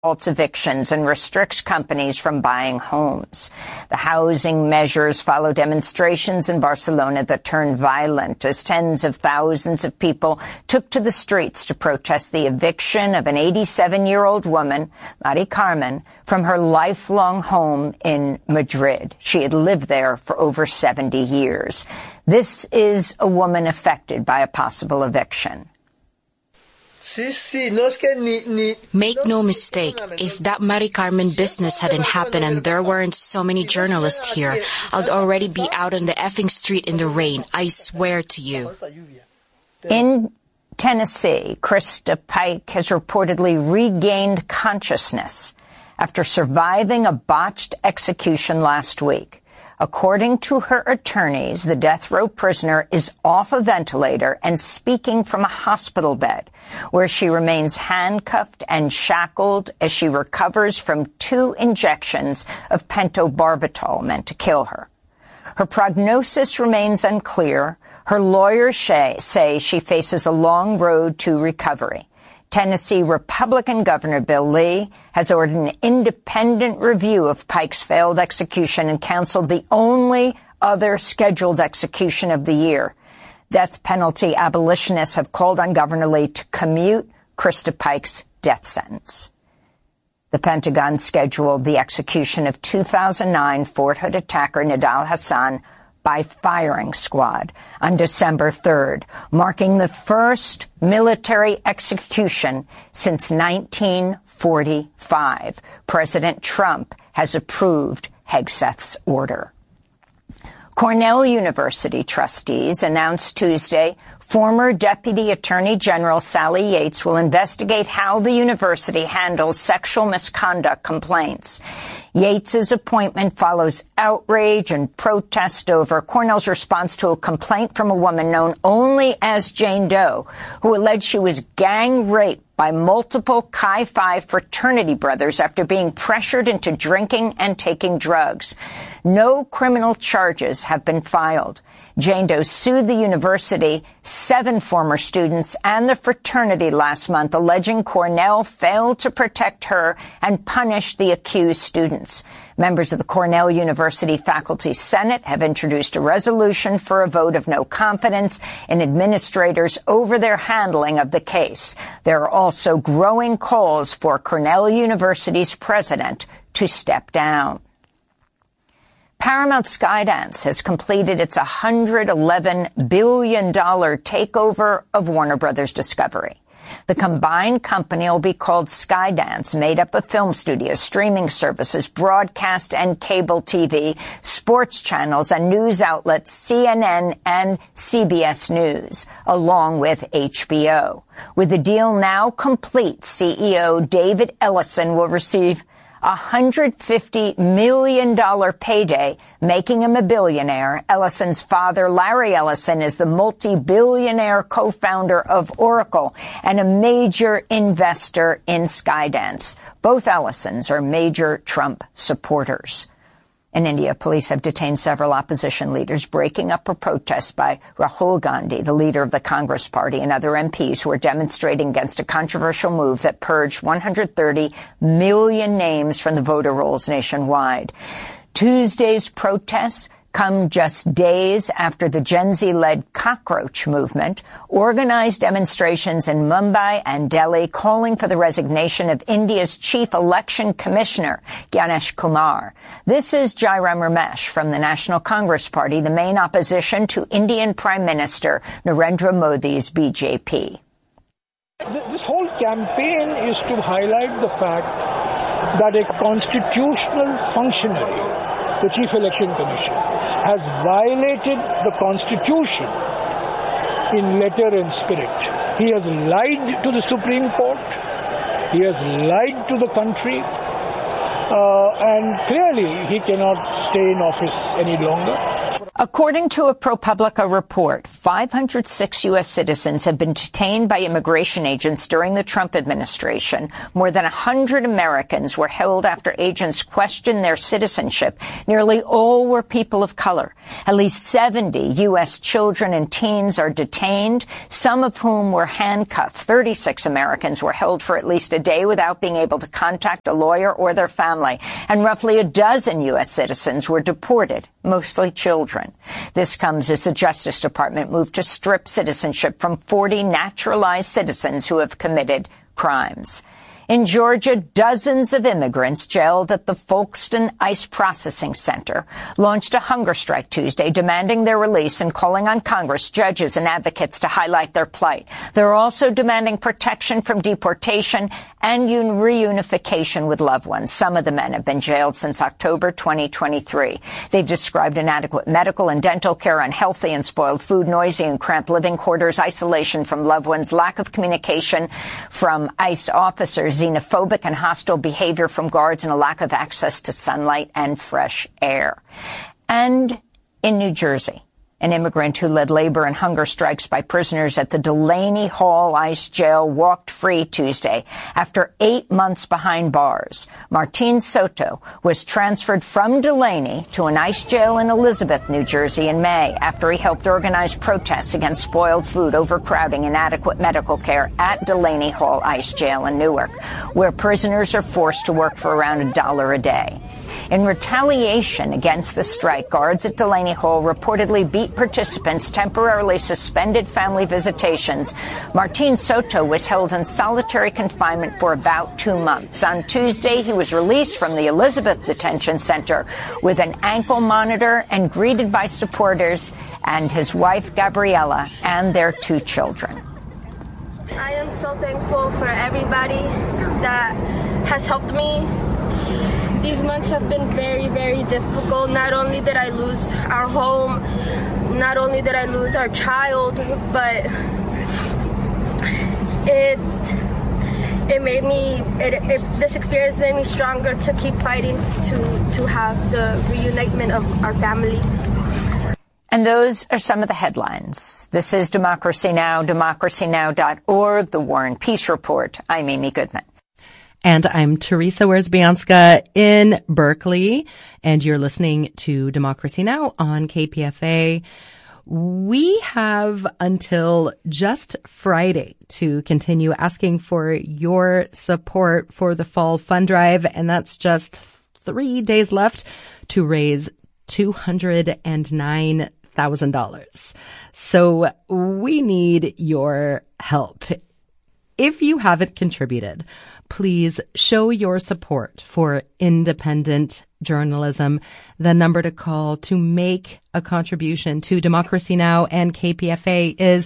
halts evictions and restricts companies from buying homes. The housing measures follow demonstrations in Barcelona that turned violent as tens of thousands of people took to the streets to protest the eviction of an 87-year-old woman, Mari Carmen, from her lifelong home in Madrid. She had lived there for over 70 years. This is a woman affected by a possible eviction. Make no mistake, if that Mari Carmen business hadn't happened and there weren't so many journalists here, I'd already be out on the effing street in the rain, I swear to you. In Tennessee, Krista Pike has reportedly regained consciousness after surviving a botched execution last week. According to her attorneys, the death row prisoner is off a ventilator and speaking from a hospital bed, where she remains handcuffed and shackled as she recovers from 2 injections of pentobarbital meant to kill her. Her prognosis remains unclear. Her lawyers say she faces a long road to recovery. Tennessee Republican Governor Bill Lee has ordered an independent review of Pike's failed execution and canceled the only other scheduled execution of the year. Death penalty abolitionists have called on Governor Lee to commute Krista Pike's death sentence. The Pentagon scheduled the execution of 2009 Fort Hood attacker Nidal Hasan by firing squad on December 3rd, marking the first military execution since 1945. President Trump has approved Hegseth's order. Cornell University trustees announced Tuesday former Deputy Attorney General Sally Yates will investigate how the university handles sexual misconduct complaints. Yates's appointment follows outrage and protest over Cornell's response to a complaint from a woman known only as Jane Doe, who alleged she was gang raped by multiple Chi Phi fraternity brothers after being pressured into drinking and taking drugs. No criminal charges have been filed. Jane Doe sued the university, 7 former students, and the fraternity last month, alleging Cornell failed to protect her and punish the accused students. Members of the Cornell University Faculty Senate have introduced a resolution for a vote of no confidence in administrators over their handling of the case. There are also growing calls for Cornell University's president to step down. Paramount Skydance has completed its $111 billion takeover of Warner Bros. Discovery. The combined company will be called Skydance, made up of film studios, streaming services, broadcast and cable TV, sports channels, and news outlets CNN and CBS News, along with HBO. With the deal now complete, CEO David Ellison will receive a $150 million payday, making him a billionaire. Ellison's father, Larry Ellison, is the multi-billionaire co-founder of Oracle and a major investor in Skydance. Both Ellisons are major Trump supporters. In India, police have detained several opposition leaders, breaking up a protest by Rahul Gandhi, the leader of the Congress Party, and other MPs who are demonstrating against a controversial move that purged 130 million names from the voter rolls nationwide. Tuesday's protests come just days after the Gen Z-led cockroach movement organized demonstrations in Mumbai and Delhi calling for the resignation of India's chief election commissioner, Ganesh Kumar. This is Jairam Ramesh from the National Congress Party, the main opposition to Indian Prime Minister Narendra Modi's BJP. This whole campaign is to highlight the fact that a constitutional functionary, the Chief Election Commission, has violated the Constitution in letter and spirit. He has lied to the Supreme Court. He has lied to the country. And clearly he cannot stay in office any longer. According to a ProPublica report, 506 U.S. citizens have been detained by immigration agents during the Trump administration. More than 100 Americans were held after agents questioned their citizenship. Nearly all were people of color. At least 70 U.S. children and teens are detained, some of whom were handcuffed. 36 Americans were held for at least a day without being able to contact a lawyer or their family. And roughly a dozen U.S. citizens were deported, mostly children. This comes as the Justice Department moved to strip citizenship from 40 naturalized citizens who have committed crimes. In Georgia, dozens of immigrants jailed at the Folkston ICE Processing Center launched a hunger strike Tuesday, demanding their release and calling on Congress, judges, and advocates to highlight their plight. They're also demanding protection from deportation and reunification with loved ones. Some of the men have been jailed since October 2023. They've described inadequate medical and dental care, unhealthy and spoiled food, noisy and cramped living quarters, isolation from loved ones, lack of communication from ICE officers, xenophobic and hostile behavior from guards, and a lack of access to sunlight and fresh air. And in New Jersey, an immigrant who led labor and hunger strikes by prisoners at the Delaney Hall ICE jail walked free Tuesday after 8 months behind bars. Martin Soto was transferred from Delaney to an ICE jail in Elizabeth, New Jersey in May after he helped organize protests against spoiled food, overcrowding, inadequate medical care at Delaney Hall ICE jail in Newark, where prisoners are forced to work for around $1 a day. In retaliation against the strike, guards at Delaney Hall reportedly beat participants, temporarily suspended family visitations. Martin Soto was held in solitary confinement for about 2 months. On Tuesday, he was released from the Elizabeth Detention Center with an ankle monitor and greeted by supporters and his wife, Gabriella, and their 2 children. I am so thankful for everybody that has helped me. These months have been very, very difficult. Not only did I lose our home, not only did I lose our child, but this experience made me stronger to keep fighting to have the reunitement of our family. And those are some of the headlines. This is Democracy Now!, democracynow.org, The War and Peace Report. I'm Amy Goodman. And I'm Teresa Wierzbianska in Berkeley, and you're listening to Democracy Now! On KPFA. We have until just Friday to continue asking for your support for the Fall Fund Drive, and that's just 3 days left to raise $209,000. So we need your help. If you haven't contributed, please show your support for independent journalism. The number to call to make a contribution to Democracy Now! And KPFA is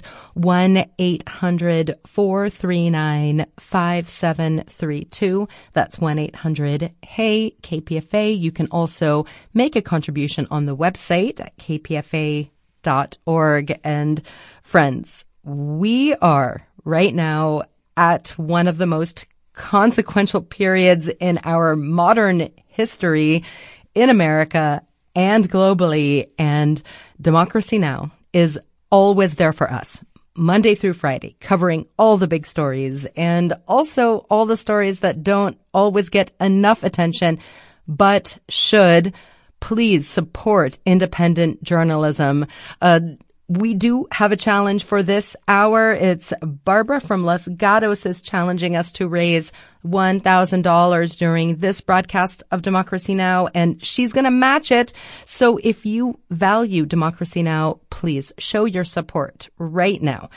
1-800-439-5732. That's 1-800-HEY-KPFA. You can also make a contribution on the website at kpfa.org. And friends, we are right now at one of the most consequential periods in our modern history in America and globally, and Democracy Now! Is always there for us, Monday through Friday, covering all the big stories and also all the stories that don't always get enough attention, but should. Please support independent journalism. We do have a challenge for this hour. It's Barbara from Los Gatos is challenging us to raise $1,000 during this broadcast of Democracy Now! And she's going to match it. So if you value Democracy Now!, please show your support right now.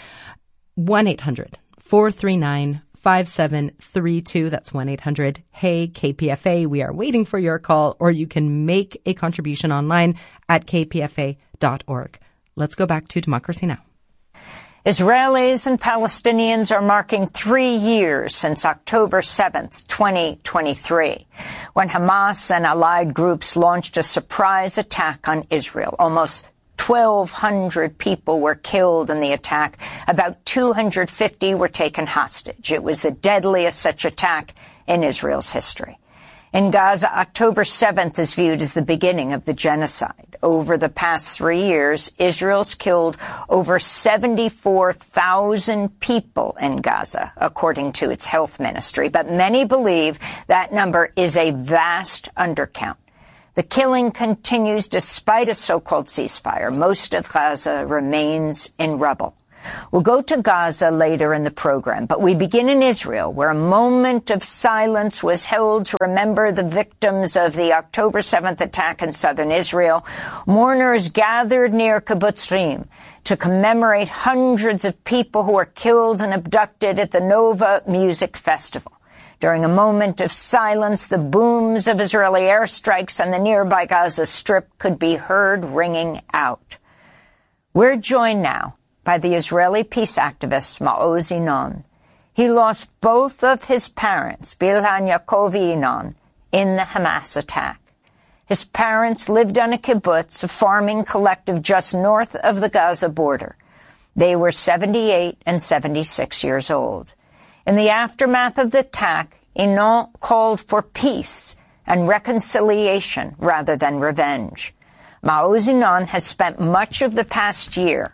1-800-439-5732. That's 1-800-HEY-KPFA. We are waiting for your call, or you can make a contribution online at kpfa.org. Let's go back to Democracy Now! Israelis and Palestinians are marking 3 years since October 7th, 2023, when Hamas and allied groups launched a surprise attack on Israel. Almost 1,200 people were killed in the attack. About 250 were taken hostage. It was the deadliest such attack in Israel's history. In Gaza, October 7th is viewed as the beginning of the genocide. over the past 3 years, Israel's killed over 74,000 people in Gaza, according to its health ministry. But many believe that number is a vast undercount. The killing continues despite a so-called ceasefire. Most of Gaza remains in rubble. We'll go to Gaza later in the program, but we begin in Israel, where a moment of silence was held to remember the victims of the October 7th attack in southern Israel. Mourners gathered near Kibbutz Reim to commemorate hundreds of people who were killed and abducted at the Nova Music Festival. During a moment of silence, the booms of Israeli airstrikes on the nearby Gaza Strip could be heard ringing out. We're joined now by the Israeli peace activist Maoz Yinon. He lost both of his parents, Bilhan Yaakov Yinon, in the Hamas attack. His parents lived on a kibbutz, a farming collective just north of the Gaza border. They were 78 and 76 years old. In the aftermath of the attack, Yinon called for peace and reconciliation rather than revenge. Maoz Yinon has spent much of the past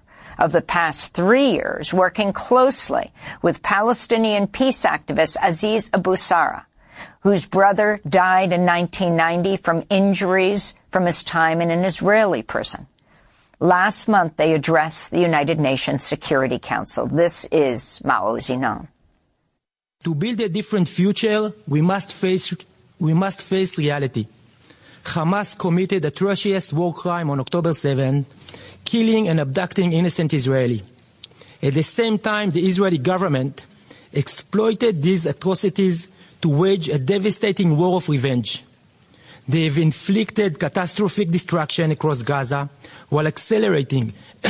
3 years, working closely with Palestinian peace activist Aziz Abu Sara, whose brother died in 1990 from injuries from his time in an Israeli prison. Last month, they addressed the United Nations Security Council. This is Maoz Yinon. To build a different future, we must face reality. Hamas committed atrocious war crime on October 7, killing and abducting innocent Israelis. At the same time, the Israeli government exploited these atrocities to wage a devastating war of revenge. They have inflicted catastrophic destruction across Gaza while accelerating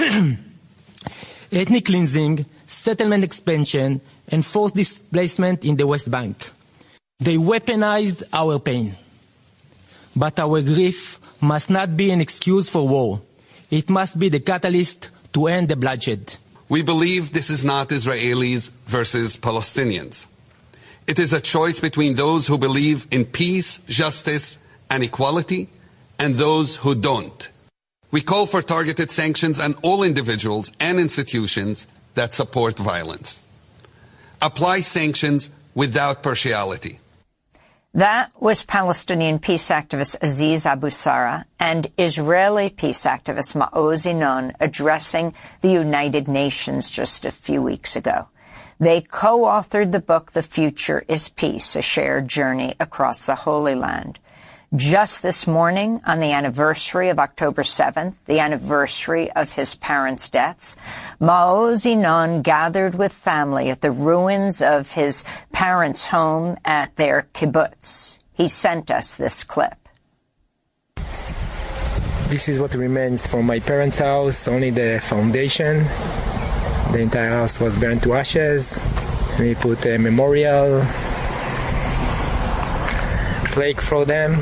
ethnic cleansing, settlement expansion, and forced displacement in the West Bank. They weaponized our pain. But our grief must not be an excuse for war. It must be the catalyst to end the bloodshed. We believe this is not Israelis versus Palestinians. It is a choice between those who believe in peace, justice, and equality, and those who don't. We call for targeted sanctions on all individuals and institutions that support violence. Apply sanctions without partiality. That was Palestinian peace activist Aziz Abu Sara and Israeli peace activist Maoz Yinon addressing the United Nations just a few weeks ago. They co-authored the book, The Future is Peace, a shared journey across the Holy Land. Just this morning, on the anniversary of October 7th, the anniversary of his parents' deaths, Maoz Yinon gathered with family at the ruins of his parents' home at their kibbutz. He sent us this clip. This is what remains from my parents' house, only the foundation. The entire house was burned to ashes. We put a memorial plaque for them.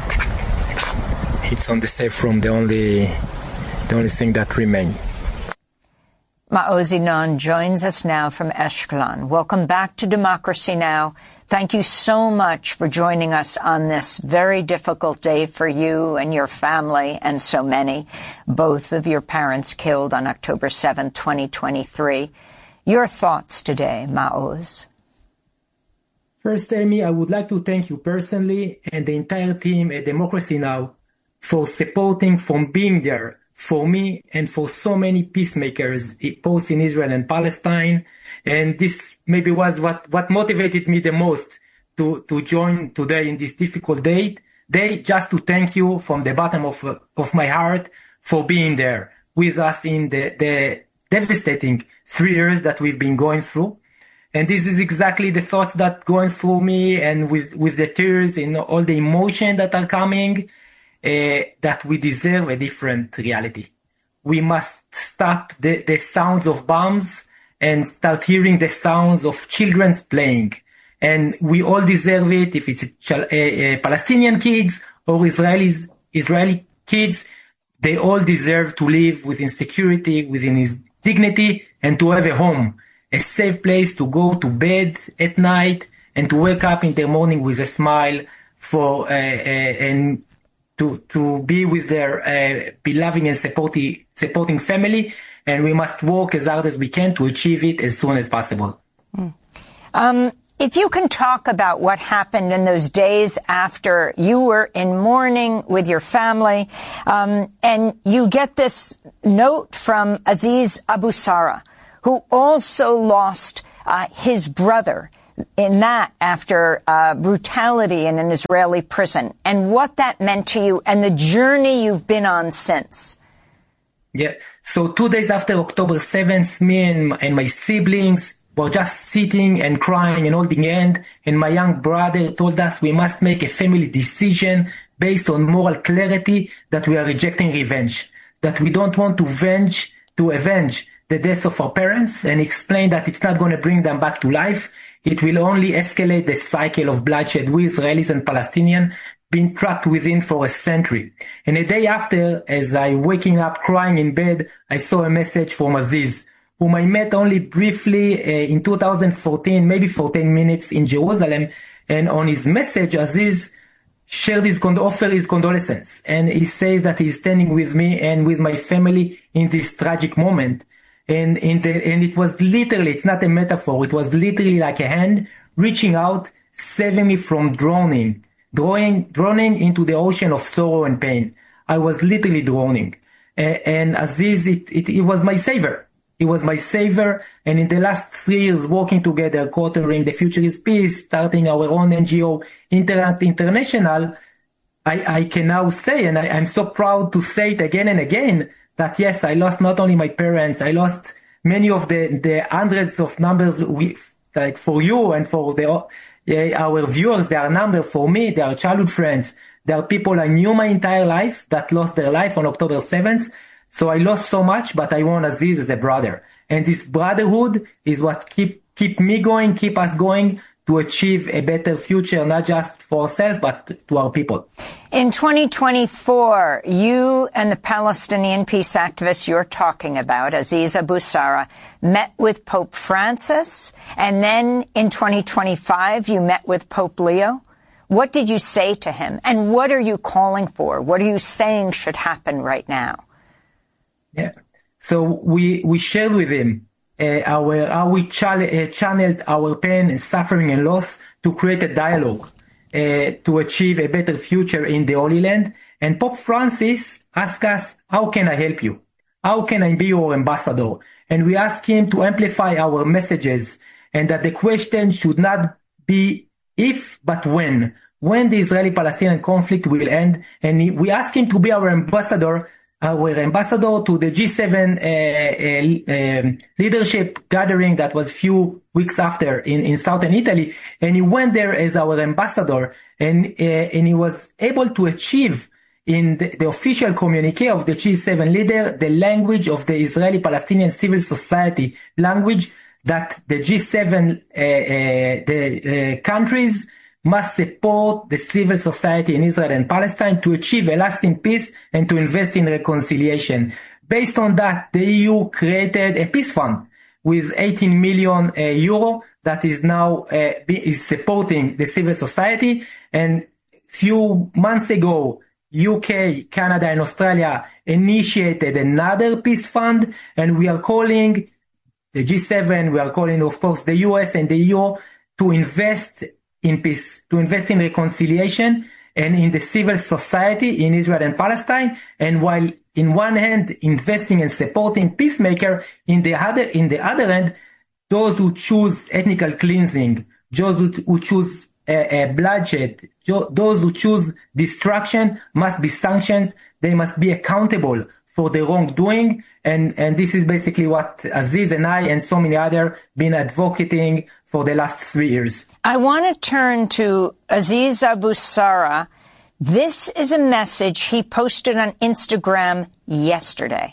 It's on the safe room, the only thing that remains. Maoz Yinon joins us now from Ashkelon. Welcome back to Democracy Now! Thank you so much for joining us on this very difficult day for you and your family and so many. Both of your parents killed on October 7, 2023. Your thoughts today, Maoz? First, Amy, I would like to thank you personally and the entire team at Democracy Now! For supporting, for being there for me and for so many peacemakers, both in Israel and Palestine. And this maybe was what motivated me the most to join today in this difficult day, just to thank you from the bottom of my heart for being there with us in the devastating 3 years that we've been going through. And this is exactly the thoughts that going through me, and with the tears and all the emotion that are coming, that we deserve a different reality. We must stop the sounds of bombs and start hearing the sounds of children playing. And we all deserve it, if it's Palestinian kids or Israeli kids. They all deserve to live within security, within his dignity, and to have a home, a safe place to go to bed at night and to wake up in the morning with a smile and to be with their beloved and supporting family, and we must work as hard as we can to achieve it as soon as possible. If you can talk about what happened in those days after you were in mourning with your family, and you get this note from Aziz Abu Sara, who also lost his brother in that after brutality in an Israeli prison, and what that meant to you and the journey you've been on since. Yeah. So 2 days after October 7th, me and my siblings were just sitting and crying and holding hand, and my young brother told us we must make a family decision based on moral clarity that we are rejecting revenge, that we don't want to avenge the death of our parents, and explain that it's not going to bring them back to life. It will only escalate the cycle of bloodshed we Israelis and Palestinians been trapped within for a century. And a day after, as I waking up crying in bed, I saw a message from Aziz, whom I met only briefly in 2014, maybe for 10 minutes in Jerusalem. And on his message, Aziz shared offered his condolences. And he says that he's standing with me and with my family in this tragic moment. And it was literally, it's not a metaphor, it was literally like a hand reaching out, saving me from drowning into the ocean of sorrow and pain. I was literally drowning. And Aziz, it was my savior. He was my savior. And in the last 3 years working together, co-authoring The Future is Peace, starting our own NGO, Internet International, I can now say, and I'm so proud to say it again and again, that yes, I lost not only my parents, I lost many of the hundreds of numbers like for you and for our viewers. There are numbers for me, there are childhood friends, there are people I knew my entire life that lost their life on October 7th. So I lost so much, but I want Aziz as a brother. And this brotherhood is what keep me going, keep us going to achieve a better future, not just for ourselves, but to our people. In 2024, you and the Palestinian peace activists you're talking about, Aziz Abu Sara, met with Pope Francis, and then in 2025, you met with Pope Leo. What did you say to him, and what are you calling for? What are you saying should happen right now? Yeah. So we shared with him how we channeled our pain and suffering and loss to create a dialogue to achieve a better future in the Holy Land. And Pope Francis asked us, how can I help you? How can I be your ambassador? And we asked him to amplify our messages, and that the question should not be if, but when the Israeli-Palestinian conflict will end. And we asked him to be our ambassador to the G7 leadership gathering that was few weeks after in southern Italy, and he went there as our ambassador, and he was able to achieve in the official communique of the G7 leader the language of the Israeli-Palestinian civil society language, that the G7 countries must support the civil society in Israel and Palestine to achieve a lasting peace and to invest in reconciliation. Based on that, the EU created a peace fund with 18 million euro that is now is supporting the civil society. And few months ago, UK, Canada, and Australia initiated another peace fund, and we are calling the G7, we are calling, of course, the US and the EU to invest in peace, to invest in reconciliation and in the civil society in Israel and Palestine. And while in one hand investing and supporting peacemaker, in the other hand, those who choose ethnical cleansing, those who choose bloodshed, those who choose destruction must be sanctioned. They must be accountable for the wrongdoing. And this is basically what Aziz and I and so many others been advocating for the last 3 years. I want to turn to Aziz Abu Sara. This is a message he posted on Instagram yesterday.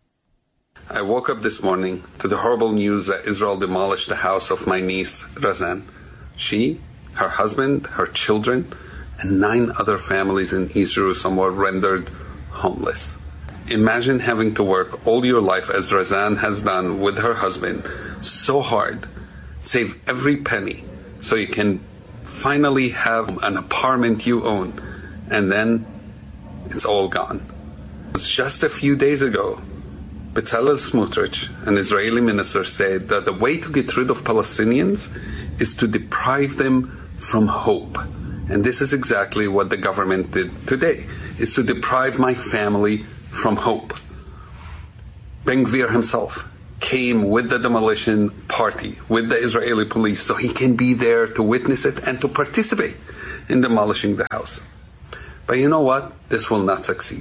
I woke up this morning to the horrible news that Israel demolished the house of my niece, Razan. She, her husband, her children, and 9 other families in East Jerusalem were rendered homeless. Imagine having to work all your life, as Razan has done with her husband, so hard, save every penny, so you can finally have an apartment you own, and then it's all gone. Just a few days ago, Bezalel Smotrich, an Israeli minister, said that the way to get rid of Palestinians is to deprive them from hope. And this is exactly what the government did today, is to deprive my family from hope. Ben-Gvir himself came with the demolition party, with the Israeli police, so he can be there to witness it and to participate in demolishing the house. But you know what? This will not succeed.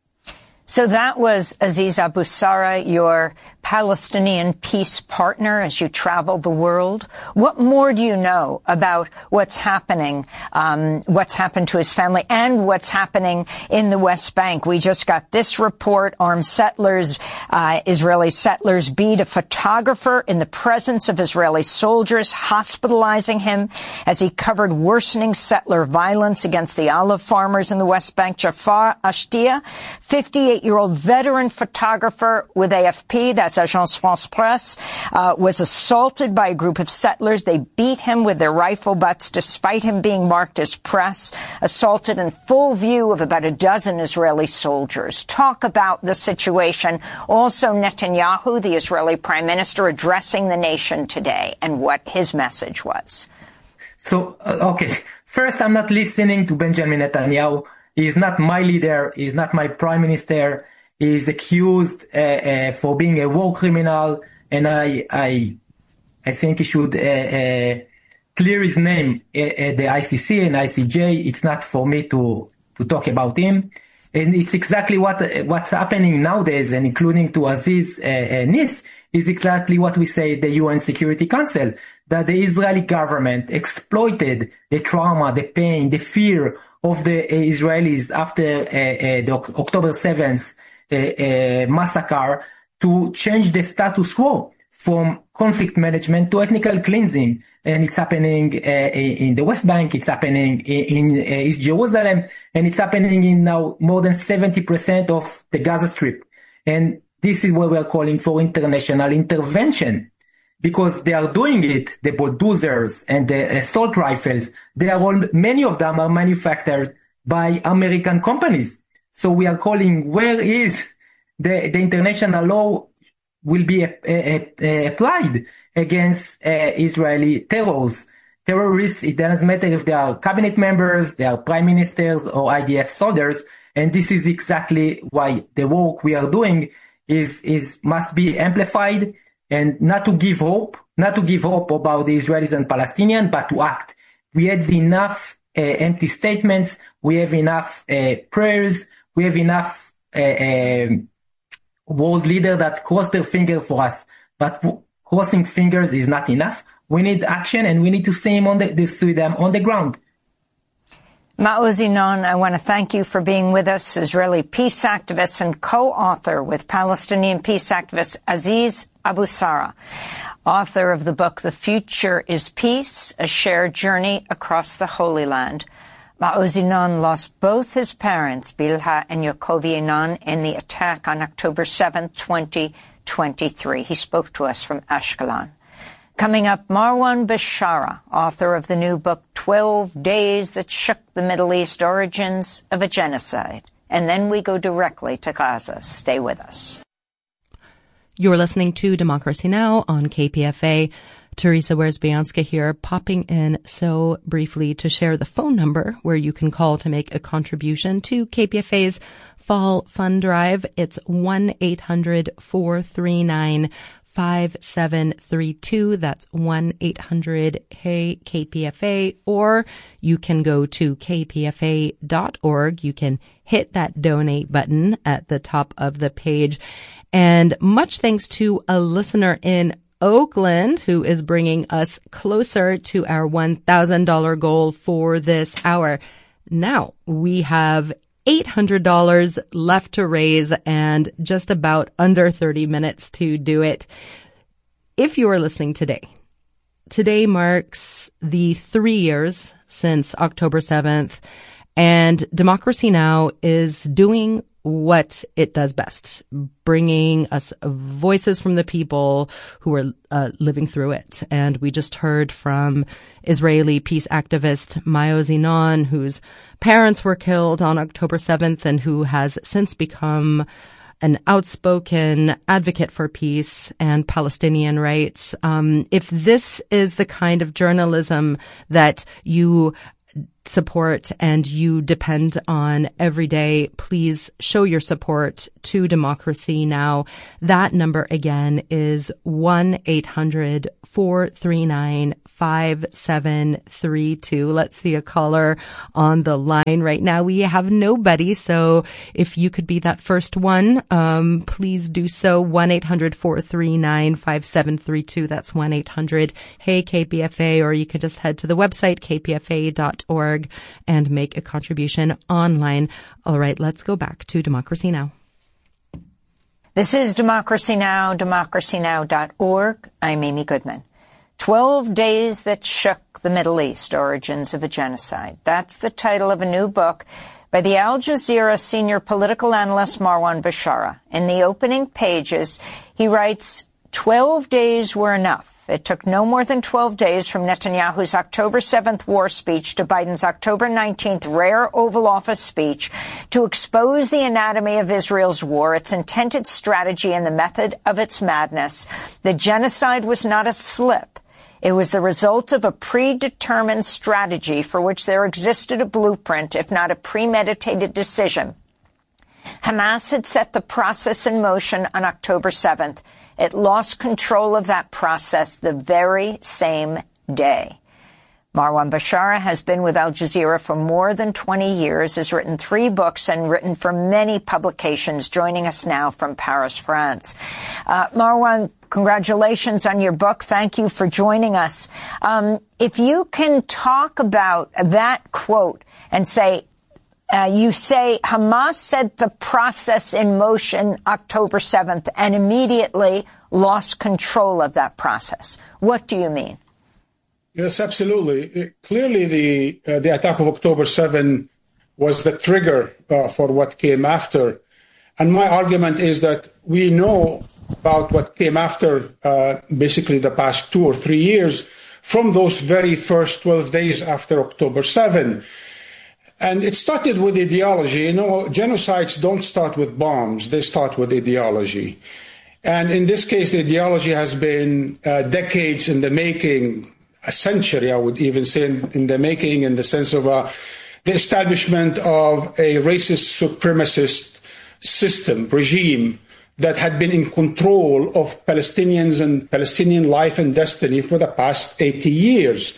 So that was Aziz Abu Sara, your Palestinian peace partner as you travel the world. What more do you know about what's happening, what's happened to his family and what's happening in the West Bank? We just got this report. Armed settlers, Israeli settlers beat a photographer in the presence of Israeli soldiers, hospitalizing him as he covered worsening settler violence against the olive farmers in the West Bank. Jafar Ashtia, 58-year-old veteran photographer with AFP, that's Agence France Presse, was assaulted by a group of settlers. They beat him with their rifle butts despite him being marked as press, assaulted in full view of about a dozen Israeli soldiers. Talk about the situation. Also, Netanyahu, the Israeli prime minister, addressing the nation today and what his message was. So, okay. First, I'm not listening to Benjamin Netanyahu. He's not my leader. He's not my prime minister. He's accused for being a war criminal, and I think he should clear his name at the ICC and ICJ. It's not for me to talk about him, and it's exactly what's happening nowadays, and including to Aziz Nis, is exactly what we say at the UN Security Council, that the Israeli government exploited the trauma, the pain, the fear of the Israelis after the October 7th massacre to change the status quo from conflict management to ethnical cleansing. And it's happening in the West Bank, it's happening in East Jerusalem, and it's happening in now more than 70% of the Gaza Strip. And this is what we're calling for international intervention, because they are doing it, the bulldozers and the assault rifles, many of them are manufactured by American companies. So we are calling, where is the international law will be applied against Israeli terrorists. It doesn't matter if they are cabinet members, they are prime ministers or IDF soldiers. And this is exactly why the work we are doing must be amplified, and not to give hope about the Israelis and Palestinians, but to act. We had enough empty statements. We have enough prayers. We have enough world leaders that cross their finger for us. But crossing fingers is not enough. We need action, and we need to see them on the ground. Maoz Yinon, I want to thank you for being with us, Israeli peace activist and co-author with Palestinian peace activist Aziz Abu Sara, author of the book The Future is Peace, A Shared Journey Across the Holy Land. Maoz Yinon lost both his parents, Bilha and Yaakov Yinon, in the attack on October 7, 2023. He spoke to us from Ashkelon. Coming up, Marwan Bishara, author of the new book, 12 Days That Shook the Middle East, Origins of a Genocide. And then we go directly to Gaza. Stay with us. You're listening to Democracy Now! On KPFA. Teresa Wierzbianska here, popping in so briefly to share the phone number where you can call to make a contribution to KPFA's Fall Fund Drive. It's 1-800-439-5732. That's 1-800-HEY-KPFA, or you can go to kpfa.org. You can hit that donate button at the top of the page. And much thanks to a listener in Oakland who is bringing us closer to our $1,000 goal for this hour. Now we have $800 left to raise and just about under 30 minutes to do it. If you are listening today marks the 3 years since October 7th, and Democracy Now! Is doing what it does best, bringing us voices from the people who are living through it. And we just heard from Israeli peace activist Mayo Zinon, whose parents were killed on October 7th and who has since become an outspoken advocate for peace and Palestinian rights. If this is the kind of journalism that you support and you depend on every day, please show your support to Democracy Now! That number again is 1-800-439-5732. Let's see a caller on the line right now. We have nobody, so if you could be that first one, please do so. 1-800-439-5732. That's 1-800-HEY-KPFA, or you can just head to the website kpfa.org and make a contribution online. All right, let's go back to Democracy Now! This is Democracy Now!, democracynow.org. I'm Amy Goodman. 12 Days That Shook the Middle East, Origins of a Genocide. That's the title of a new book by the Al Jazeera senior political analyst Marwan Bashara. In the opening pages, he writes, 12 days were enough. It took no more than 12 days from Netanyahu's October 7th war speech to Biden's October 19th rare Oval Office speech to expose the anatomy of Israel's war, its intended strategy, and the method of its madness. The genocide was not a slip. It was the result of a predetermined strategy for which there existed a blueprint, if not a premeditated decision. Hamas had set the process in motion on October 7th. It lost control of that process the very same day. Marwan Bashara has been with Al Jazeera for more than 20 years, has written 3 books and written for many publications, joining us now from Paris, France. Marwan, congratulations on your book. Thank you for joining us. If you can talk about that quote and say, you say Hamas set the process in motion October 7th and immediately lost control of that process. What do you mean? Yes, absolutely. Clearly, the attack of October 7 was the trigger for what came after. And my argument is that we know about what came after basically the past 2 or 3 years from those very first 12 days after October 7. And it started with ideology. You know, genocides don't start with bombs. They start with ideology. And in this case, the ideology has been decades in the making, a century, I would even say, in the making, in the sense of the establishment of a racist supremacist system, regime, that had been in control of Palestinians and Palestinian life and destiny for the past 80 years.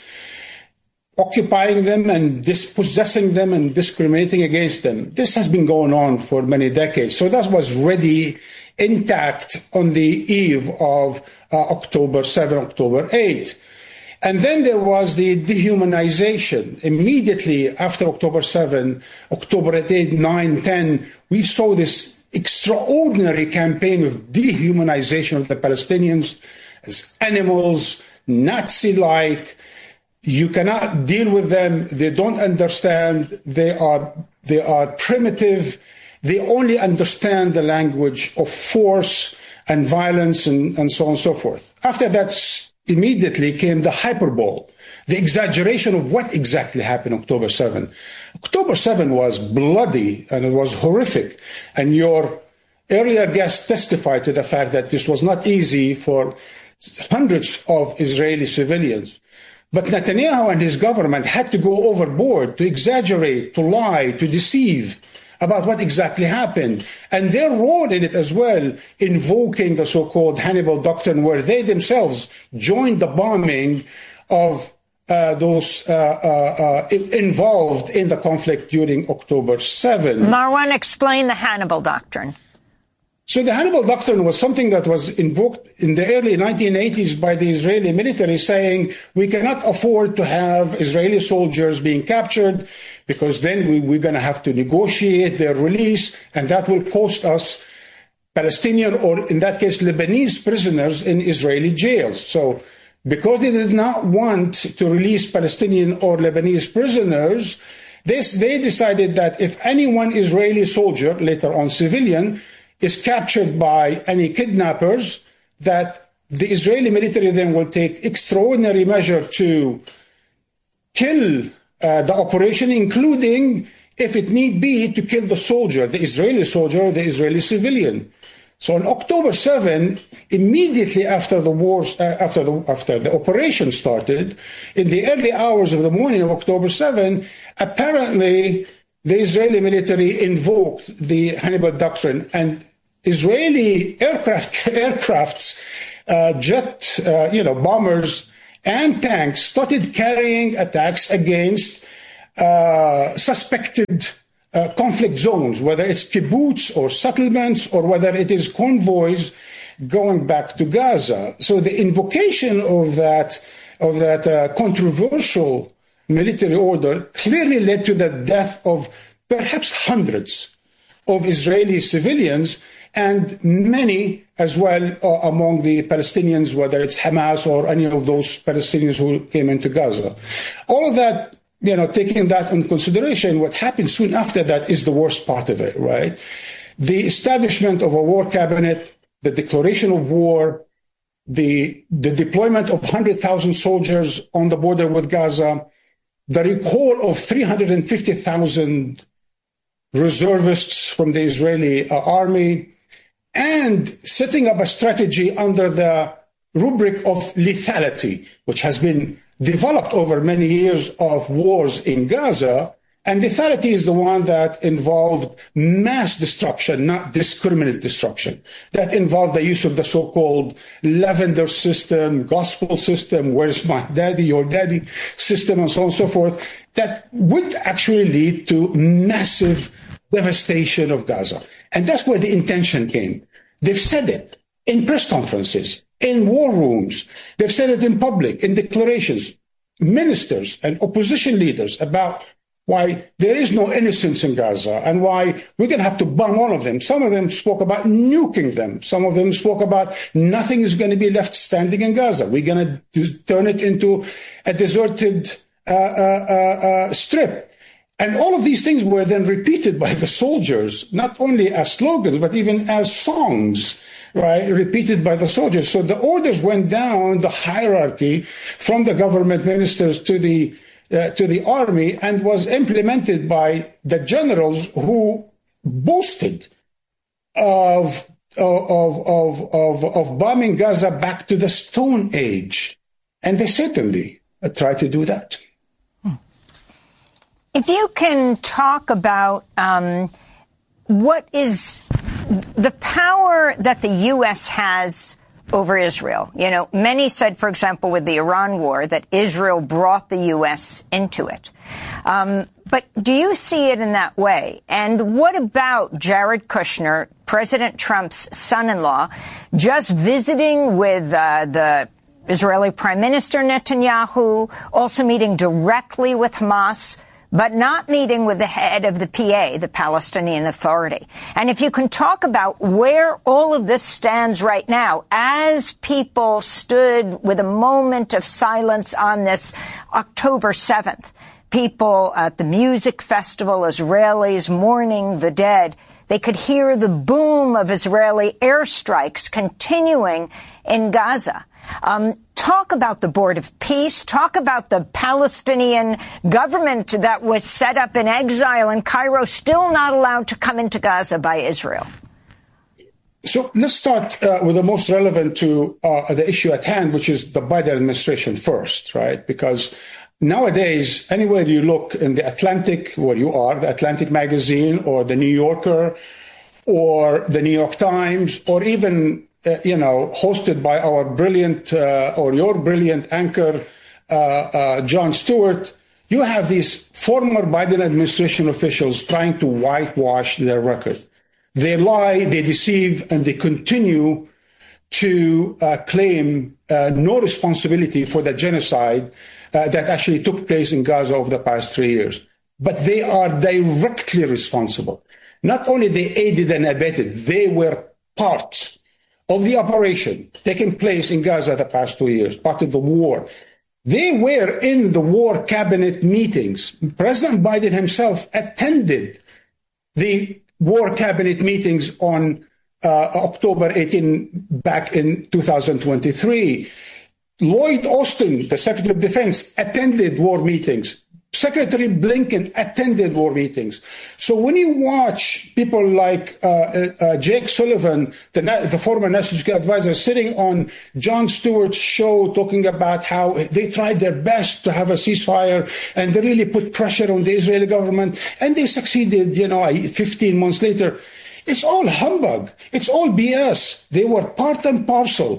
Occupying them and dispossessing them and discriminating against them. This has been going on for many decades. So that was ready, intact on the eve of October 7, October 8. And then there was the dehumanization. Immediately after October 7, October 8, 9, 10, we saw this extraordinary campaign of dehumanization of the Palestinians as animals, Nazi-like. You cannot deal with them. They don't understand. They are primitive. They only understand the language of force and violence and so on and so forth. After that, immediately came the hyperbole, the exaggeration of what exactly happened October 7. October 7 was bloody and it was horrific. And your earlier guest testified to the fact that this was not easy for hundreds of Israeli civilians. But Netanyahu and his government had to go overboard, to exaggerate, to lie, to deceive about what exactly happened. And their role in it as well, invoking the so-called Hannibal Doctrine, where they themselves joined the bombing of those involved in the conflict during October 7. Marwan, explain the Hannibal Doctrine. So the Hannibal Doctrine was something that was invoked in the early 1980s by the Israeli military, saying we cannot afford to have Israeli soldiers being captured because then we're going to have to negotiate their release, and that will cost us Palestinian, or in that case, Lebanese prisoners in Israeli jails. So because they did not want to release Palestinian or Lebanese prisoners, They decided that if any one Israeli soldier, later on civilian, is captured by any kidnappers, that the Israeli military then will take extraordinary measure to kill the operation, including, if it need be, to kill the soldier, the Israeli soldier or the Israeli civilian. So on October 7, immediately after the wars, after the operation started, in the early hours of the morning of October 7, apparently the Israeli military invoked the Hannibal Doctrine, and Israeli aircrafts, jet, bombers and tanks started carrying attacks against suspected conflict zones, whether it's kibbutz or settlements or whether it is convoys going back to Gaza. So the invocation of that controversial military order clearly led to the death of perhaps hundreds of Israeli civilians, and many as well among the Palestinians, whether it's Hamas or any of those Palestinians who came into Gaza. All of that, taking that into consideration, what happened soon after that is the worst part of it, right? The establishment of a war cabinet, the declaration of war, the deployment of 100,000 soldiers on the border with Gaza, the recall of 350,000 reservists from the Israeli army, and setting up a strategy under the rubric of lethality, which has been developed over many years of wars in Gaza. And lethality is the one that involved mass destruction, not discriminate destruction. That involved the use of the so-called lavender system, gospel system, where's my daddy, your daddy system, and so on and so forth, that would actually lead to massive devastation of Gaza. And that's where the intention came. They've said it in press conferences, in war rooms. They've said it in public, in declarations. Ministers and opposition leaders about why there is no innocence in Gaza and why we're going to have to bomb all of them. Some of them spoke about nuking them. Some of them spoke about nothing is going to be left standing in Gaza. We're going to turn it into a deserted strip. And all of these things were then repeated by the soldiers, not only as slogans, but even as songs, right? Repeated by the soldiers. So the orders went down the hierarchy from the government ministers to the army and was implemented by the generals who boasted of bombing Gaza back to the Stone Age. And they certainly tried to do that. If you can talk about what is the power that the U.S. has over Israel. Many said, for example, with the Iran war, that Israel brought the U.S. into it. But do you see it in that way? And what about Jared Kushner, President Trump's son-in-law, just visiting with the Israeli Prime Minister Netanyahu, also meeting directly with Hamas, but not meeting with the head of the PA, the Palestinian Authority? And if you can talk about where all of this stands right now, as people stood with a moment of silence on this October 7th, people at the music festival, Israelis mourning the dead, they could hear the boom of Israeli airstrikes continuing in Gaza. Talk about the Board of Peace. Talk about the Palestinian government that was set up in exile in Cairo, still not allowed to come into Gaza by Israel. So let's start with the most relevant to the issue at hand, which is the Biden administration first, right? Because nowadays, anywhere you look in the Atlantic, where you are, the Atlantic magazine or the New Yorker or the New York Times, or even hosted by our brilliant or your brilliant anchor, Jon Stewart, you have these former Biden administration officials trying to whitewash their record. They lie, they deceive, and they continue to claim no responsibility for the genocide that actually took place in Gaza over the past 3 years. But they are directly responsible. Not only they aided and abetted, they were part of the operation taking place in Gaza the past 2 years, part of the war. They were in the war cabinet meetings. President Biden himself attended the war cabinet meetings on October 18 back in 2023. Lloyd Austin, the Secretary of Defense, attended war meetings. Secretary Blinken attended war meetings. So when you watch people like Jake Sullivan, the former National Security Advisor, sitting on Jon Stewart's show talking about how they tried their best to have a ceasefire and they really put pressure on the Israeli government and they succeeded, 15 months later. It's all humbug. It's all BS. They were part and parcel.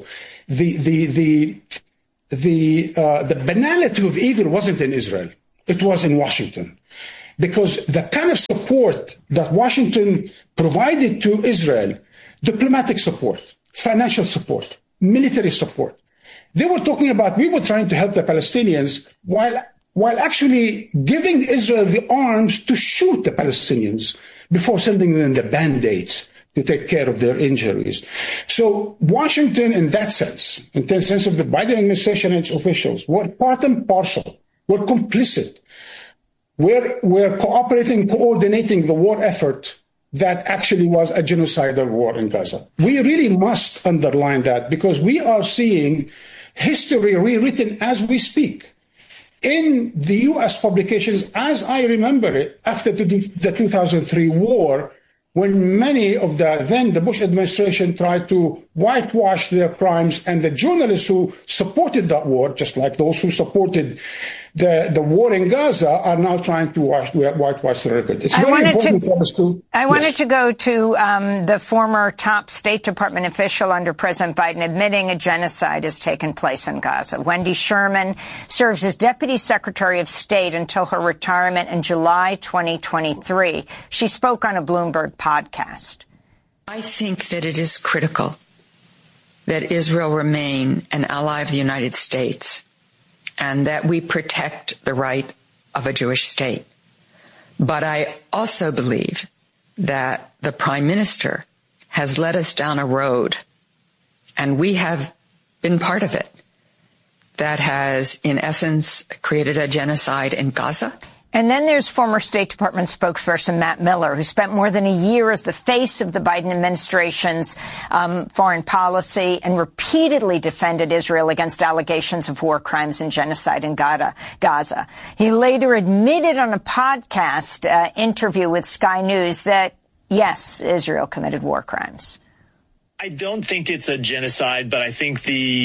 The banality of evil wasn't in Israel. It was in Washington. Because the kind of support that Washington provided to Israel, diplomatic support, financial support, military support, they were talking about, we were trying to help the Palestinians while actually giving Israel the arms to shoot the Palestinians before sending them the Band-Aids to take care of their injuries. So Washington, in that sense, in the sense of the Biden administration and its officials, were part and parcel, were complicit, were cooperating, coordinating the war effort that actually was a genocidal war in Gaza. We really must underline that because we are seeing history rewritten as we speak. In the U.S. publications, as I remember it, after the 2003 war, when many of the Bush administration tried to whitewash their crimes, and the journalists who supported that war, just like those who supported the war in Gaza, are now trying to whitewash the record. It's very important for us to... I wanted to go to the former top State Department official under President Biden admitting a genocide has taken place in Gaza. Wendy Sherman serves as Deputy Secretary of State until her retirement in July 2023. She spoke on a Bloomberg podcast. I think that it is critical that Israel remain an ally of the United States and that we protect the right of a Jewish state. But I also believe that the Prime Minister has led us down a road, and we have been part of it, that has, in essence, created a genocide in Gaza. And then there's former State Department spokesperson Matt Miller, who spent more than a year as the face of the Biden administration's foreign policy and repeatedly defended Israel against allegations of war crimes and genocide in Gaza. He later admitted on a podcast interview with Sky News that, yes, Israel committed war crimes. I don't think it's a genocide, but I think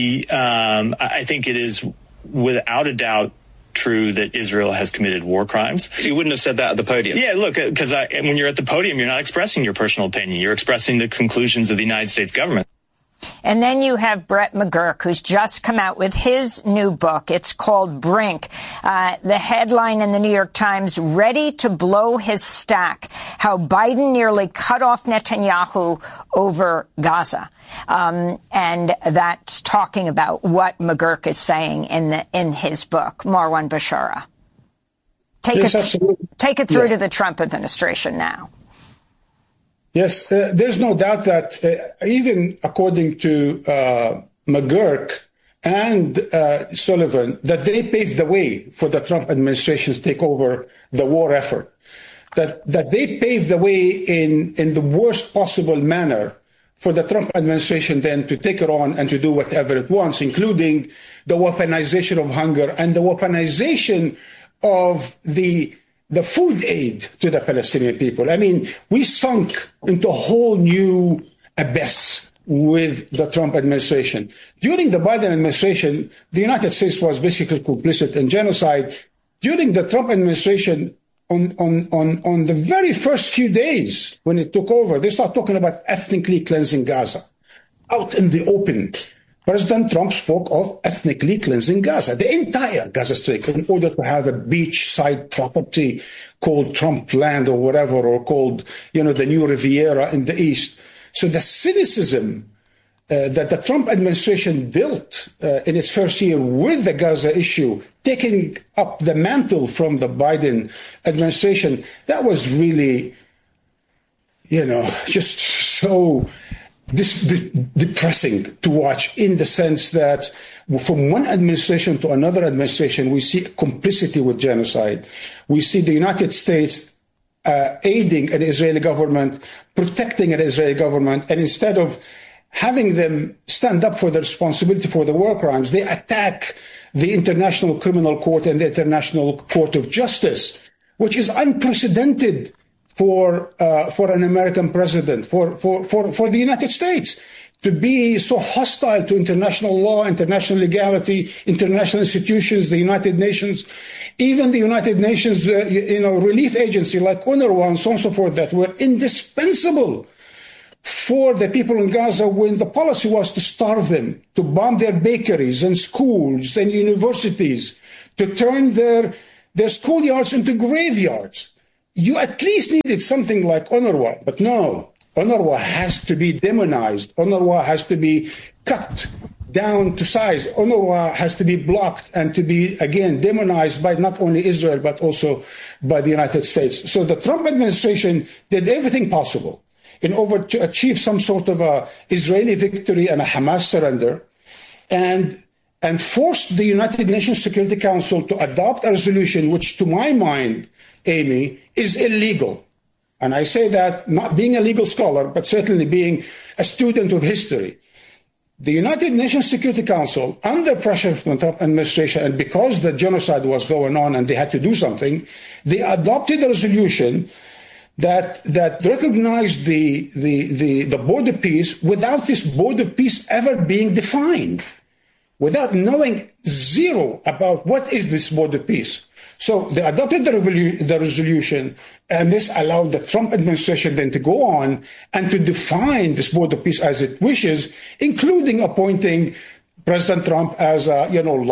I think it is without a doubt true that Israel has committed war crimes. You wouldn't have said that at the podium. Yeah, look, because when you're at the podium, you're not expressing your personal opinion. You're expressing the conclusions of the United States government. And then you have Brett McGurk, who's just come out with his new book. It's called Brink. The headline in the New York Times, Ready to Blow His Stack, How Biden Nearly Cut Off Netanyahu Over Gaza. And that's talking about what McGurk is saying in his book. Marwan Bashara. Take it through to the Trump administration now. Yes, there's no doubt that even according to McGurk and Sullivan, that they paved the way for the Trump administration to take over the war effort. That they paved the way in the worst possible manner for the Trump administration then to take it on and to do whatever it wants, including the weaponization of hunger and the weaponization of the food aid to the Palestinian people. I mean, we sunk into a whole new abyss with the Trump administration. During the Biden administration, the United States was basically complicit in genocide. During the Trump administration, on the very first few days when it took over, they started talking about ethnically cleansing Gaza out in the open. President Trump spoke of ethnically cleansing Gaza, the entire Gaza Strip, in order to have a beachside property called Trump land or whatever, or called, the new Riviera in the East. So the cynicism that the Trump administration built in its first year with the Gaza issue, taking up the mantle from the Biden administration, that was really, just so depressing to watch, in the sense that from one administration to another administration, we see complicity with genocide. We see the United States aiding an Israeli government, protecting an Israeli government, and instead of having them stand up for the responsibility for the war crimes, they attack the International Criminal Court and the International Court of Justice, which is unprecedented for an American president, for the United States, to be so hostile to international law, international legality, international institutions, the United Nations, even the United Nations, relief agency like UNRWA and so on and so forth, that were indispensable for the people in Gaza when the policy was to starve them, to bomb their bakeries and schools and universities, to turn their schoolyards into graveyards. You at least needed something like UNRWA, but no. UNRWA has to be demonized. UNRWA has to be cut down to size. UNRWA has to be blocked and to be, again, demonized by not only Israel, but also by the United States. So the Trump administration did everything possible in order to achieve some sort of a Israeli victory and a Hamas surrender, and forced the United Nations Security Council to adopt a resolution which, to my mind, Amy, is illegal. And I say that not being a legal scholar, but certainly being a student of history. The United Nations Security Council, under pressure from the Trump administration, and because the genocide was going on and they had to do something, they adopted a resolution that recognized the board of peace without this board of peace ever being defined, without knowing zero about what is this board of peace. So they adopted the resolution, and this allowed the Trump administration then to go on and to define this board of peace as it wishes, including appointing President Trump as a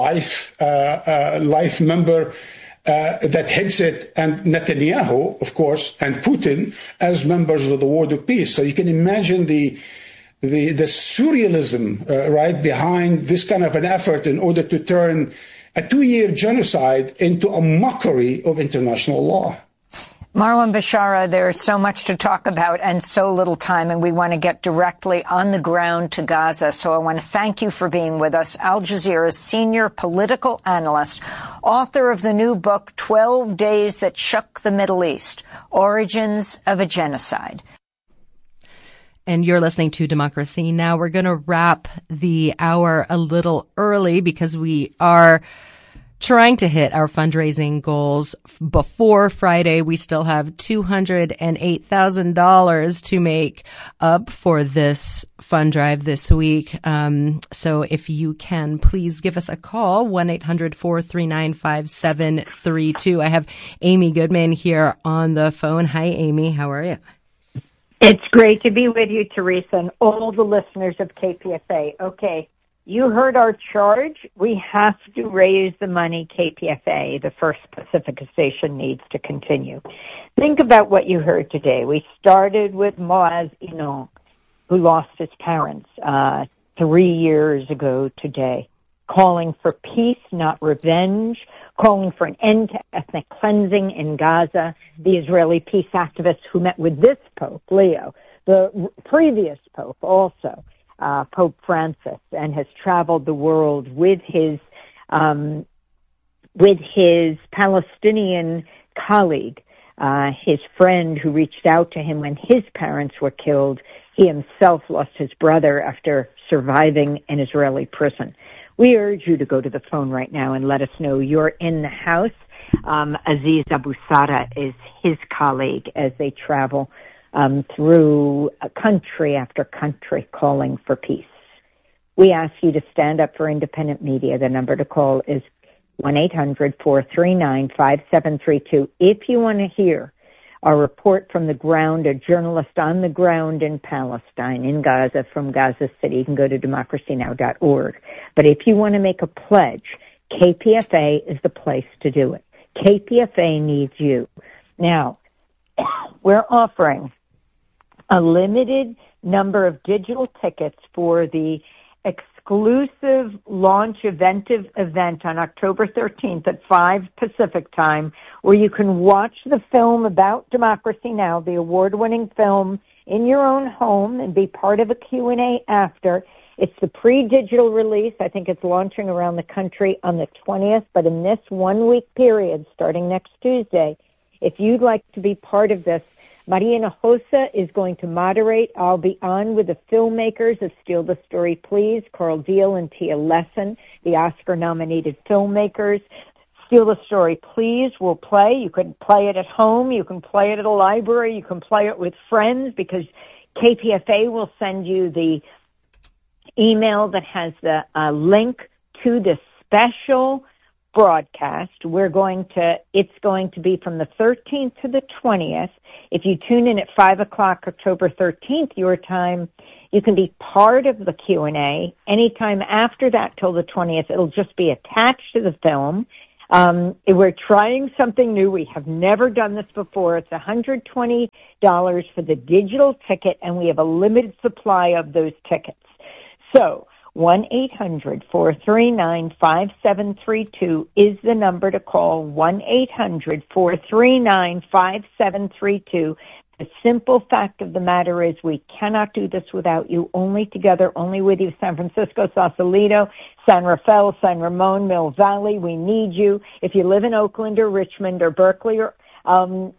life member that heads it, and Netanyahu, of course, and Putin as members of the board of peace. So you can imagine the surrealism right behind this kind of an effort in order to turn a 2-year genocide into a mockery of international law. Marwan Bashara, there's so much to talk about and so little time, and we want to get directly on the ground to Gaza. So I want to thank you for being with us. Al Jazeera's senior political analyst, author of the new book, 12 Days That Shook the Middle East, Origins of a Genocide. And you're listening to Democracy Now! We're going to wrap the hour a little early because we are trying to hit our fundraising goals before Friday. We still have $208,000 to make up for this fund drive this week. So if you can, please give us a call, 1-800-439-5732. I have Amy Goodman here on the phone. Hi, Amy. How are you? It's great to be with you, Teresa, and all the listeners of KPFA. Okay, you heard our charge. We have to raise the money KPFA, the First Pacifica station, needs to continue. Think about what you heard today. We started with Moaz Inon, who lost his parents 3 years ago today, calling for peace, not revenge, calling for an end to ethnic cleansing in Gaza. The Israeli peace activists who met with this Pope, Leo, the previous Pope also, Pope Francis, and has traveled the world with his Palestinian colleague, his friend who reached out to him when his parents were killed. He himself lost his brother after surviving an Israeli prison. We urge you to go to the phone right now and let us know you're in the house. Aziz Abu Sada is his colleague as they travel through country after country calling for peace. We ask you to stand up for independent media. The number to call is 1-800-439-5732. If you want to hear a report from the ground, a journalist on the ground in Palestine, in Gaza, from Gaza City, you can go to democracynow.org. But if you want to make a pledge, KPFA is the place to do it. KPFA needs you. Now, we're offering a limited number of digital tickets for the exclusive launch event on October 13th at 5 Pacific time, where you can watch the film about Democracy Now!, the award-winning film in your own home and be part of a Q&A after. It's the pre-digital release. I think it's launching around the country on the 20th, but in this 1 week period, starting next Tuesday, if you'd like to be part of this, Maria Hinojosa is going to moderate. I'll be on with the filmmakers of Steal the Story, Please, Carl Deal and Tia Lesson, the Oscar-nominated filmmakers. Steal the Story, Please will play. You can play it at home. You can play it at a library. You can play it with friends because KPFA will send you the email that has the link to the special broadcast. It's going to be from the 13th to the 20th. If you tune in at 5 o'clock, October 13th, your time, you can be part of the Q&A. Anytime after that till the 20th, it'll just be attached to the film. We're trying something new. We have never done this before. It's $120 for the digital ticket, and we have a limited supply of those tickets. So 1-800-439-5732 is the number to call, 1-800-439-5732. The simple fact of the matter is we cannot do this without you, only together, only with you. San Francisco, Sausalito, San Rafael, San Ramon, Mill Valley, we need you. If you live in Oakland or Richmond or Berkeley or San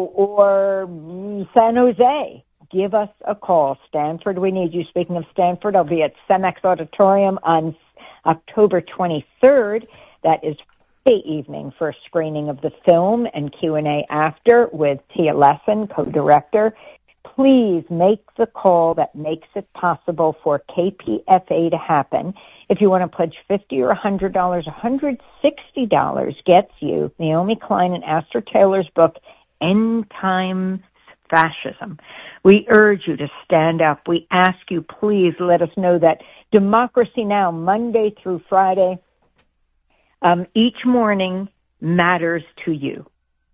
Jose, give us a call. Stanford, we need you. Speaking of Stanford, I'll be at Cemex Auditorium on October 23rd. That is Friday evening for a screening of the film and Q&A after with Tia Lesson, co-director. Please make the call that makes it possible for KPFA to happen. If you want to pledge $50 or $100, $160 gets you Naomi Klein and Astor Taylor's book, End Times Fascism. We urge you to stand up. We ask you, please let us know that Democracy Now!, Monday through Friday, each morning matters to you.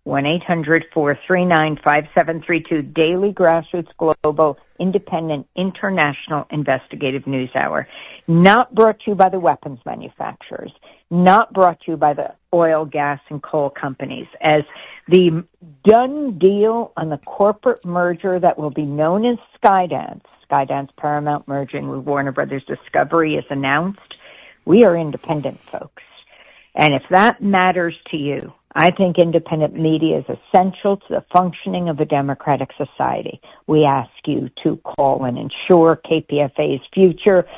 1-800-439-5732, daily grassroots, global, independent, international investigative news hour. Not brought to you by the weapons manufacturers. Not brought to you by the oil, gas, and coal companies. As the done deal on the corporate merger that will be known as Skydance Paramount merging with Warner Brothers Discovery is announced, we are independent, folks. And if that matters to you, I think independent media is essential to the functioning of a democratic society. We ask you to call and ensure KPFA's future,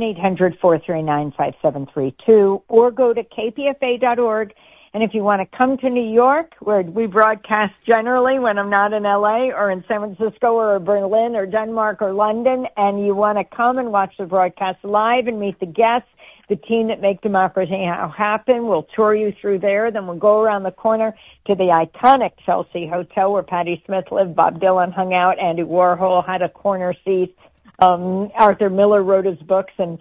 1-800-439-5732, or go to kpfa.org. And if you want to come to New York, where we broadcast generally when I'm not in LA or in San Francisco or Berlin or Denmark or London, and you want to come and watch the broadcast live and meet the guests, the team that make Democracy happen, we'll tour you through there. Then we'll go around the corner to the iconic Chelsea Hotel where Patti Smith lived, Bob Dylan hung out, Andy Warhol had a corner seat, Arthur Miller wrote his books, and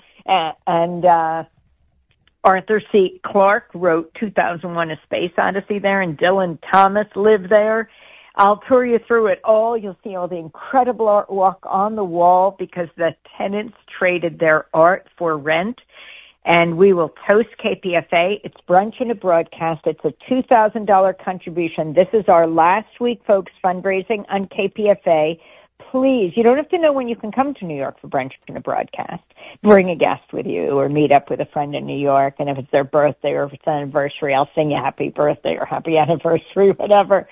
Arthur C. Clarke wrote 2001: A Space Odyssey there, and Dylan Thomas lived there. I'll tour you through it all. You'll see all the incredible artwork on the wall because the tenants traded their art for rent. And we will toast KPFA. It's brunch and a broadcast. It's a $2,000 contribution. This is our last week, folks, fundraising on KPFA. Please, you don't have to know when you can come to New York for brunch and a broadcast. Bring a guest with you or meet up with a friend in New York. And if it's their birthday or if it's an anniversary, I'll sing you happy birthday or happy anniversary, whatever.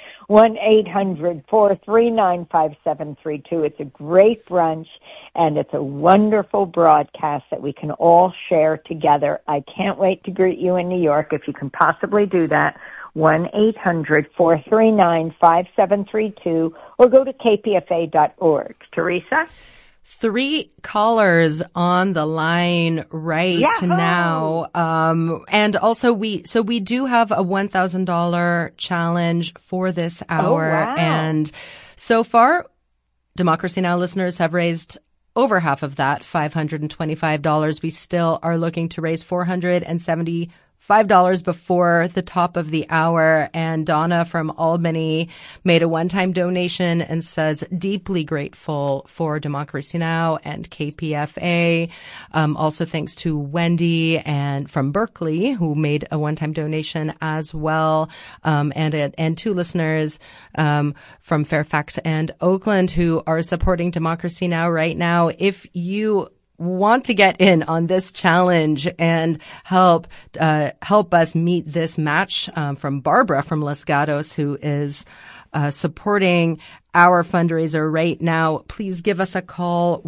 1-800-439-5732. It's a great brunch and it's a wonderful broadcast that we can all share together. I can't wait to greet you in New York if you can possibly do that. 1-800-439-5732 or go to kpfa.org. Teresa? 3 callers on the line right now. And also we do have a $1,000 challenge for this hour. Oh, wow. And so far, Democracy Now! Listeners have raised over half of that, $525. We still are looking to raise $475 $5 before the top of the hour. And Donna from Albany made a one-time donation and says, deeply grateful for Democracy Now! And KPFA. Also thanks to Wendy and from Berkeley, who made a one-time donation as well. And two listeners from Fairfax and Oakland who are supporting Democracy Now! Right now. If you want to get in on this challenge and help us meet this match from Barbara from Los Gatos, who is supporting our fundraiser right now, please give us a call,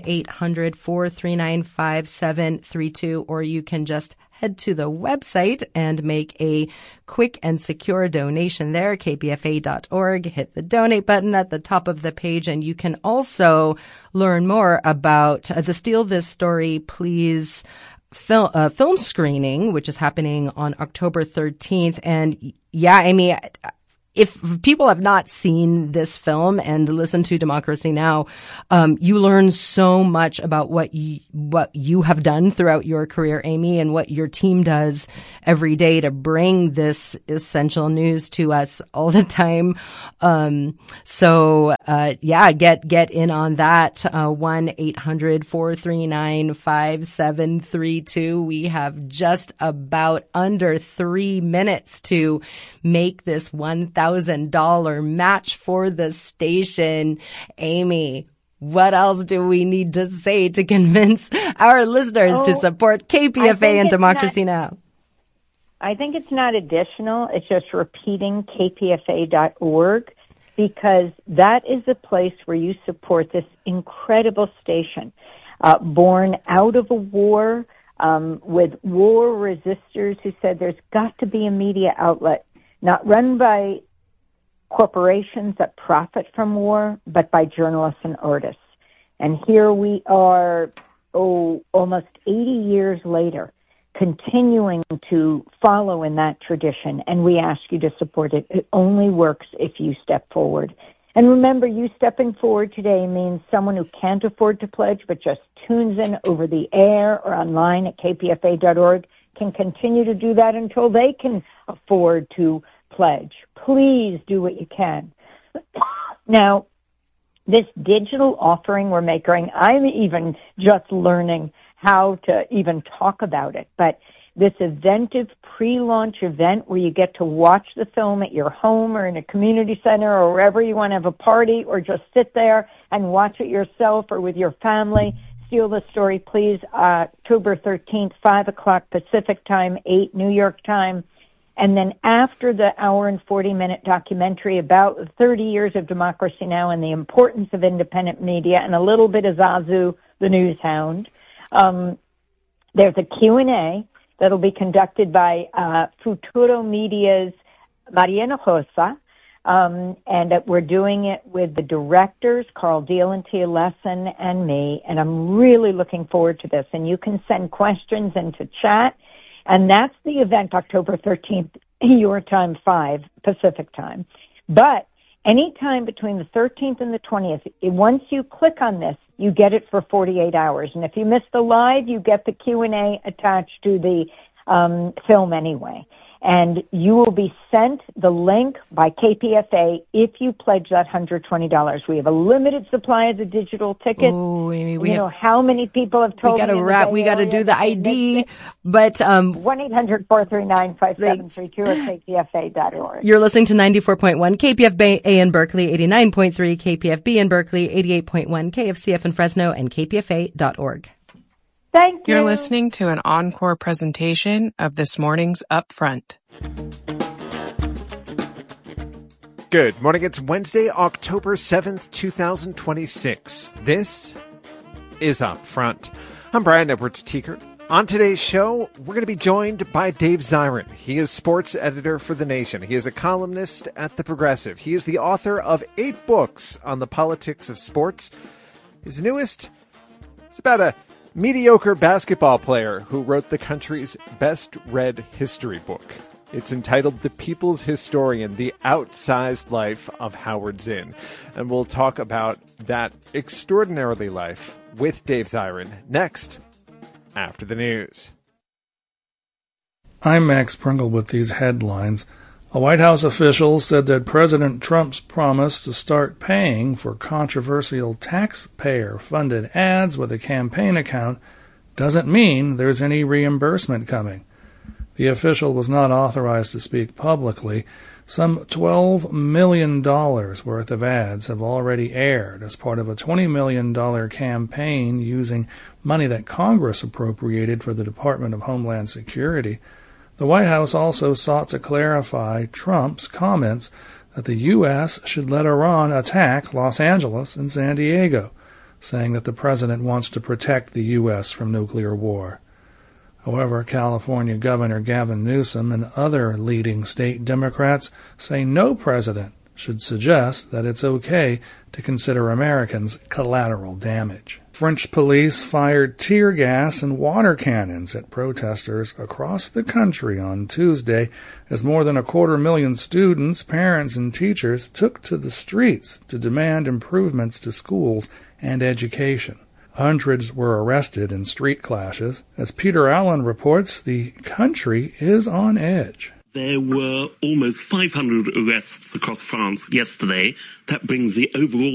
1-800-439-5732, or you can just head to the website and make a quick and secure donation there, kpfa.org. Hit the donate button at the top of the page, and you can also learn more about the Steal This Story, Please film screening, which is happening on October 13th. And yeah, Amy, if people have not seen this film and listened to Democracy Now!, you learn so much about what you have done throughout your career, Amy, and what your team does every day to bring this essential news to us all the time. Get in on that. 1-800-439-5732. We have just about under 3 minutes to make this $1,000 match for the station. Amy, what else do we need to say to convince our listeners to support KPFA and Democracy Now! I think it's not additional. It's just repeating kpfa.org, because that is the place where you support this incredible station, born out of a war, with war resistors who said there's got to be a media outlet not run by corporations that profit from war, but by journalists and artists. And here we are, almost 80 years later, continuing to follow in that tradition, and we ask you to support it. It only works if you step forward. And remember, you stepping forward today means someone who can't afford to pledge but just tunes in over the air or online at kpfa.org can continue to do that until they can afford to pledge. Please do what you can. Now, this digital offering we're making, I'm even just learning how to even talk about it, but this Eventive pre-launch event where you get to watch the film at your home or in a community center or wherever you want to have a party, or just sit there and watch it yourself or with your family. Steal the Story, Please, October 13th, 5 o'clock Pacific time, 8 New York time. And then after the hour and 40-minute documentary about 30 years of Democracy Now! And the importance of independent media and a little bit of Zazu, the news hound, there's a Q&A that'll be conducted by Futuro Media's Mariana Rosa, and we're doing it with the directors, Carl Deal and Tia Lesson, and me, and I'm really looking forward to this. And you can send questions into chat, and that's the event October 13th, your time, 5 Pacific time. But any time between the 13th and the 20th, once you click on this, you get it for 48 hours. And if you miss the live, you get the Q&A attached to the film anyway. And you will be sent the link by KPFA if you pledge that $120. We have a limited supply of the digital tickets. Oh, Amy, you know how many people have told me. We got to do the ID, but 1-800-439-5732 or kpfa.org. You're listening to 94.1 KPFA in Berkeley, 89.3 KPFB in Berkeley, 88.1 KFCF in Fresno, and kpfa.org. Thank you. You're listening to an encore presentation of this morning's Up Front. Good morning. It's Wednesday, October 7th, 2026. This is Up Front. I'm Brian Edwards-Teekert. On today's show, we're going to be joined by Dave Zirin. He is sports editor for The Nation. He is a columnist at The Progressive. He is the author of 8 books on the politics of sports. His newest is about a mediocre basketball player who wrote the country's best-read history book. It's entitled The People's Historian, The Outsized Life of Howard Zinn. And we'll talk about that extraordinary life with Dave Zirin next, after the news. I'm Max Pringle with these headlines. A White House official said that President Trump's promise to start paying for controversial taxpayer-funded ads with a campaign account doesn't mean there's any reimbursement coming. The official was not authorized to speak publicly. Some $12 million worth of ads have already aired as part of a $20 million campaign using money that Congress appropriated for the Department of Homeland Security. The White House also sought to clarify Trump's comments that the U.S. should let Iran attack Los Angeles and San Diego, saying that the president wants to protect the U.S. from nuclear war. However, California Governor Gavin Newsom and other leading state Democrats say no president should suggest that it's okay to consider Americans collateral damage. French police fired tear gas and water cannons at protesters across the country on Tuesday as more than 250,000 students, parents, and teachers took to the streets to demand improvements to schools and education. Hundreds were arrested in street clashes. As Peter Allen reports, the country is on edge. There were almost 500 arrests across France yesterday. That brings the overall